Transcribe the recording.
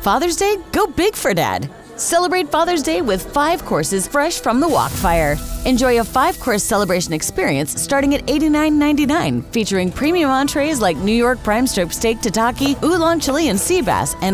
Father's Day, go big for Dad. Celebrate Father's Day with 5 courses fresh from the wok fire. Enjoy a 5-course celebration experience starting at $89.99, featuring premium entrees like New York prime strip steak tataki, oolong chili and sea bass, and